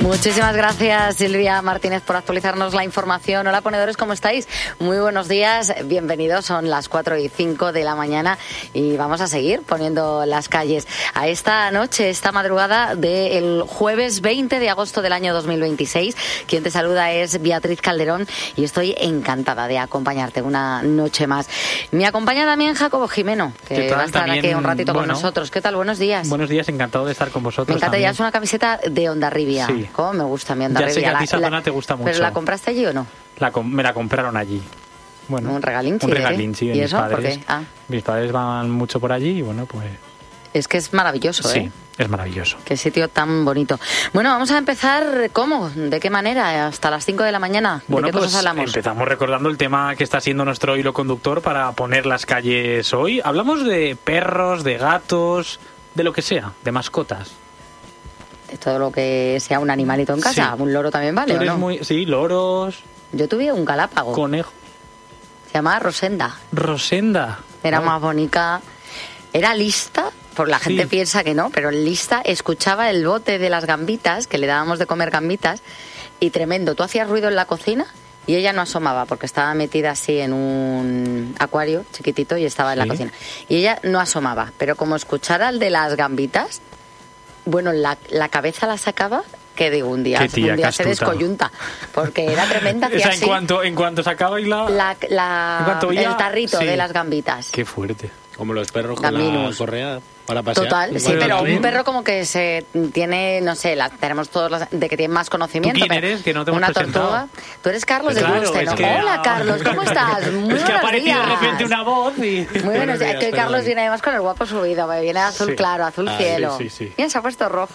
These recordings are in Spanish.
Muchísimas gracias, Silvia Martínez, por actualizarnos la información. Hola, ponedores, ¿cómo estáis? Muy buenos días, bienvenidos. Son las 4:05 de la mañana y vamos a seguir poniendo las calles a esta noche, esta madrugada del jueves 20 de agosto del año 2026. Quien te saluda es Beatriz Calderón y estoy encantada de acompañarte una noche más. Me acompaña también Jacobo Jimeno, que va a estar aquí un ratito con nosotros. ¿Qué tal? Buenos días. Buenos días, encantado de estar con vosotros. Me encanta, también. ya es una camiseta de Hondarribia. Sí. ¿Cómo me gusta mi Hondarribia? Ya sé que a ti esa zona te gusta mucho. ¿Pero la compraste allí o no? Me la compraron allí. Bueno, un regalinchi. Un regalinchi de ¿Y mis eso? padres. ¿Por qué? Mis padres van mucho por allí y bueno, pues... Es que es maravilloso, Sí, es maravilloso. Qué sitio tan bonito. Bueno, vamos a empezar, ¿cómo? ¿De qué manera? Hasta las 5 de la mañana. Bueno, ¿De qué pues cosas hablamos? empezamos recordando el tema que está siendo nuestro hilo conductor para poner las calles hoy. Hablamos de perros, de gatos, de lo que sea, de mascotas. De todo lo que sea un animalito en casa. Sí. Un loro también vale, ¿o no? Sí, loros, Yo tuve un galápago. conejo. Se llamaba Rosenda. Rosenda. Era Oh. más bonita. Era lista, por la gente Sí. piensa que no, pero lista. Escuchaba el bote de las gambitas, que le dábamos de comer gambitas, y tremendo. Tú hacías ruido en la cocina y ella no asomaba, porque estaba metida así en un acuario chiquitito y estaba en la Sí. cocina. Y ella no asomaba, pero como escuchara el de las gambitas, bueno, la cabeza la sacaba, que digo, un día Qué tía, se qué astuta. descoyunta, porque era tremenda. O sea, hacía así, en cuanto sacabais el oía, tarrito sí. de las gambitas. Qué fuerte. Como los perros con Gaminus. la correa para pasear. Total, sí, Bueno, pero también. un perro como que se tiene, no sé, tenemos todos de que tiene más conocimiento. ¿Tú quién pero eres? Que no te hemos una presentado. tortuga. Tú eres Carlos de Claro, Yuste, es ¿no? que- Hola, Carlos, ¿cómo estás? Muy Es que ha buenos aparecido de días. repente una voz y... Muy buenos días. días, Que hoy Carlos perdón. viene además con el guapo subido, me viene azul Sí. claro, azul Ah, cielo. sí. Mira, se ha puesto rojo.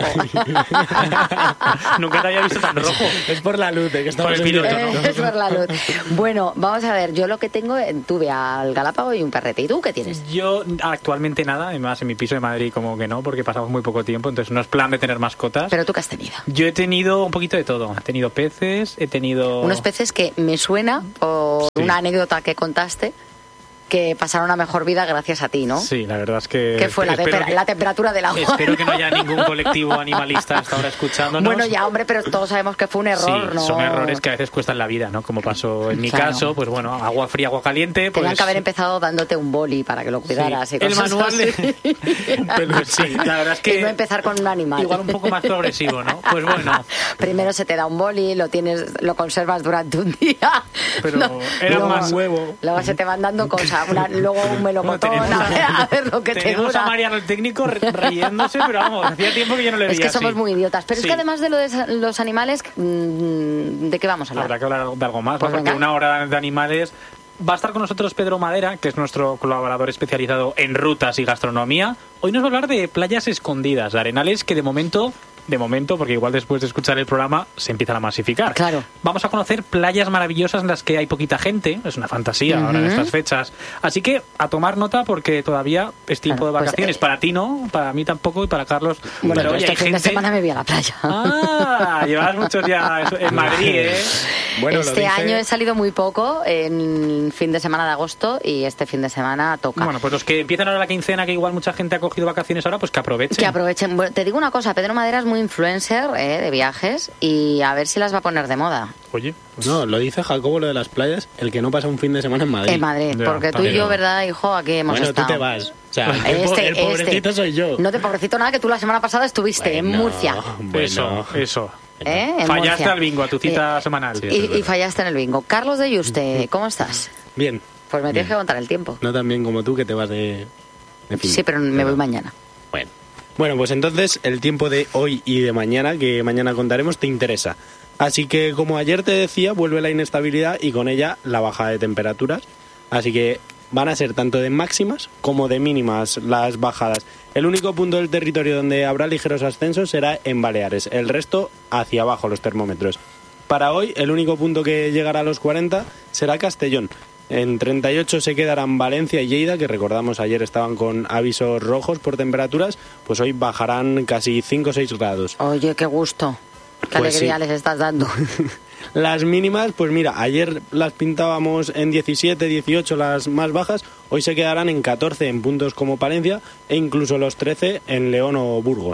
Nunca te había visto tan rojo. Es por la luz, que estamos Por el en piloto, directo. ¿no? Es por la luz. Bueno, vamos a ver, yo lo que tengo, tuve al galápago y un perrete. ¿Y tú qué tienes? Yo actualmente nada, además en mi piso de Madrid como que no, porque pasamos muy poco tiempo, entonces no es plan de tener mascotas. Pero tú qué has tenido. Yo he tenido un poquito de todo. He tenido peces, he tenido... Unos peces que me suena por Sí. una anécdota que contaste, que pasaron una mejor vida gracias a ti, ¿no? Sí, la verdad es que... ¿Qué fue la temperatura del agua? Espero que no haya ningún colectivo animalista hasta ahora escuchándonos. Bueno, ya, hombre, pero todos sabemos que fue un error, Sí, ¿no? son errores que a veces cuestan la vida, ¿no? Como pasó en mi Claro. caso, pues bueno, agua fría, agua caliente, pues... Tenían que haber empezado dándote un boli para que lo cuidaras. Sí. Y El cosas manual de... así. Pues sí, la verdad es que... Y no empezar con un animal. Igual un poco más progresivo, ¿no? Pues bueno... Primero se te da un boli, lo conservas durante un día. Pero era luego- más huevo. Luego se te van dando cosas, luego un melocotón, Tenemos a ver lo que te tenemos dura. a Mariano el técnico riéndose, pero vamos, hacía tiempo que yo no le veía Es que somos así. muy idiotas. Pero Sí. es que además de lo de los animales, ¿de qué vamos a hablar? Habrá que hablar de algo más, Pues ¿no? Porque venga. una hora de animales... Va a estar con nosotros Pedro Madera, que es nuestro colaborador especializado en rutas y gastronomía. Hoy nos va a hablar de playas escondidas, de arenales que de momento, porque igual después de escuchar el programa se empiezan a masificar. Claro. Vamos a conocer playas maravillosas en las que hay poquita gente, es una fantasía ahora en estas fechas. Así que a tomar nota porque todavía es tiempo Claro, de pues, vacaciones. Para ti no, para mí tampoco y para Carlos. Bueno, pero yo oye, este hay fin de gente... semana me voy a la playa. Ah, llevas muchos ya en Madrid, ¿eh? Bueno, lo Este dice- año he salido muy poco en fin de semana de agosto y este fin de semana toca. Bueno, pues los que empiezan ahora la quincena, que igual mucha gente ha cogido vacaciones ahora, pues que aprovechen. Que aprovechen. Bueno, te digo una cosa, Pedro Madera es muy influencer de viajes y a ver si las va a poner de moda Oye, No, lo dice Jacobo, lo de las playas, el que no pasa un fin de semana en Madrid. en Madrid. Ya, Porque tú y pero- yo, ¿verdad, hijo? Aquí hemos Bueno, estado. tú te vas. O sea, el pobrecito soy yo. No te pobrecito nada, que tú la semana pasada estuviste en Bueno, Murcia. Bueno. Eso. En Fallaste Murcia. al bingo, a tu cita semanal. Sí. Y fallaste en el bingo. Carlos de Yuste, ¿cómo estás? Bien. Pues me tienes Bien. que contar el tiempo. No tan bien como tú, que te vas de fin. Sí, pero me voy mañana. Bueno, pues entonces el tiempo de hoy y de mañana, que mañana contaremos, te interesa. Así que, como ayer te decía, vuelve la inestabilidad y con ella la bajada de temperaturas. Así que van a ser tanto de máximas como de mínimas las bajadas. El único punto del territorio donde habrá ligeros ascensos será en Baleares. El resto hacia abajo los termómetros. Para hoy, el único punto que llegará a los 40 será Castellón. En 38 se quedarán Valencia y Lleida, que recordamos ayer estaban con avisos rojos por temperaturas, pues hoy bajarán casi 5 o 6 grados. Oye, qué gusto. Qué Pues alegría sí. les estás dando. Las mínimas, pues mira, ayer las pintábamos en 17, 18 las más bajas, hoy se quedarán en 14 en puntos como Palencia e incluso los 13 en León o Burgos.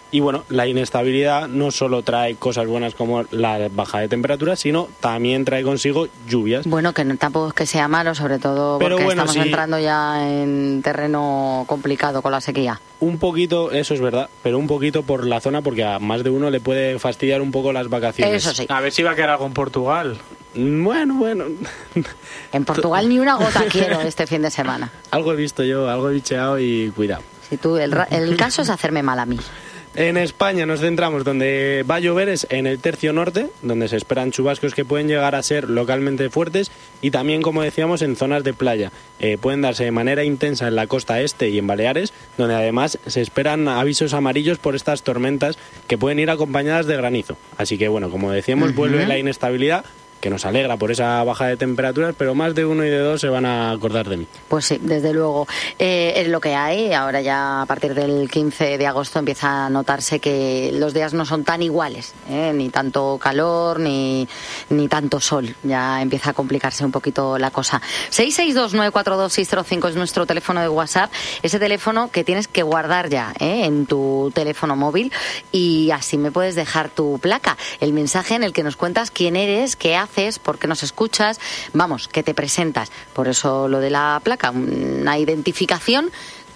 Y bueno, la inestabilidad no solo trae cosas buenas como la baja de temperatura, sino también trae consigo lluvias. Bueno, que tampoco es que sea malo, sobre todo porque estamos entrando ya en terreno complicado con la sequía. Un poquito, eso es verdad, pero un poquito por la zona, porque a más de uno le puede fastidiar un poco las vacaciones. Eso sí. A ver si va a quedar algo en Portugal. Bueno. En Portugal ni una gota quiero este fin de semana. Algo he visto yo, algo he bicheado y cuidado. Si tú, el caso es hacerme mal a mí. En España nos centramos donde va a llover es en el tercio norte, donde se esperan chubascos que pueden llegar a ser localmente fuertes y también, como decíamos, en zonas de playa. Pueden darse de manera intensa en la costa este y en Baleares, donde además se esperan avisos amarillos por estas tormentas que pueden ir acompañadas de granizo. Así que, bueno, como decíamos, vuelve la inestabilidad, que nos alegra por esa baja de temperaturas, pero más de uno y de dos se van a acordar de mí. Pues sí, desde luego. Es lo que hay. Ahora ya a partir del 15 de agosto empieza a notarse que los días no son tan iguales, ni tanto calor ni tanto sol. Ya empieza a complicarse un poquito la cosa. 662-942-605 es nuestro teléfono de WhatsApp, ese teléfono que tienes que guardar ya en tu teléfono móvil, y así me puedes dejar tu placa, el mensaje en el que nos cuentas quién eres, qué haces, por qué nos escuchas, vamos, que te presentas. Por eso lo de la placa, una identificación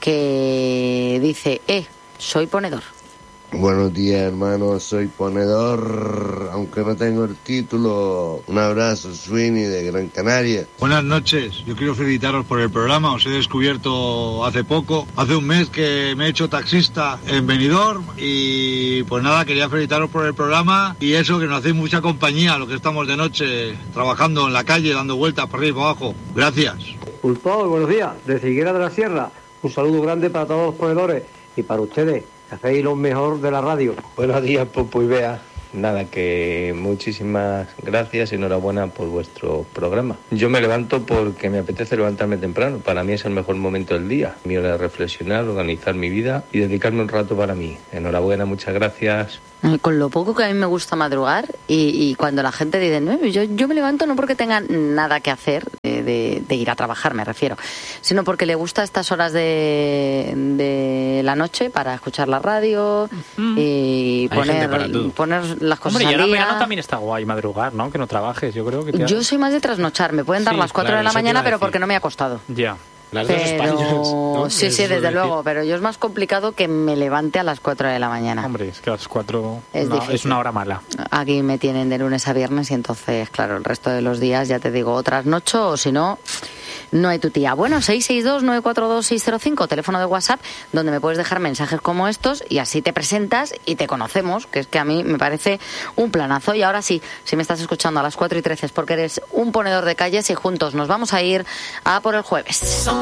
que dice, soy ponedor. Buenos días, hermano, soy ponedor, aunque no tengo el título. Un abrazo, Sweeney, de Gran Canaria. Buenas noches, yo quiero felicitaros por el programa, os he descubierto hace poco, hace un mes que me he hecho taxista en Benidorm y pues nada, quería felicitaros por el programa y eso, que nos hacéis mucha compañía, lo que estamos de noche trabajando en la calle, dando vueltas para arriba y para abajo. Gracias. Pulpol, buenos días, de Figuera de la Sierra, un saludo grande para todos los ponedores y para ustedes. Hacéis lo mejor de la radio. Buenos días, Popo y Bea. Nada, que muchísimas gracias y enhorabuena por vuestro programa. Yo me levanto porque me apetece levantarme temprano. Para mí es el mejor momento del día. Mi hora de reflexionar, organizar mi vida y dedicarme un rato para mí. Enhorabuena, muchas gracias. Con lo poco que a mí me gusta madrugar y cuando la gente dice, no, yo me levanto no porque tenga nada que hacer, de ir a trabajar me refiero, sino porque le gusta estas horas de la noche para escuchar la radio y poner las cosas al día. Hombre, y ahora verano también está guay madrugar, ¿no? Que no trabajes, yo creo que yo soy más de trasnochar, me pueden dar las 4 de la mañana, pero porque no me ha costado. Ya. Las dos Españas, ¿no? Sí, desde luego, pero yo es más complicado que me levante a las 4 de la mañana. Hombre, es que a las 4 es una hora mala. Aquí me tienen de lunes a viernes y entonces, claro, el resto de los días, ya te digo, o trasnocho o si no, no hay tu tía. Bueno, 662-942-605, teléfono de WhatsApp, donde me puedes dejar mensajes como estos y así te presentas y te conocemos, que es que a mí me parece un planazo. Y ahora sí, si me estás escuchando a las 4:13 es porque eres un ponedor de calles y juntos nos vamos a ir a por el jueves.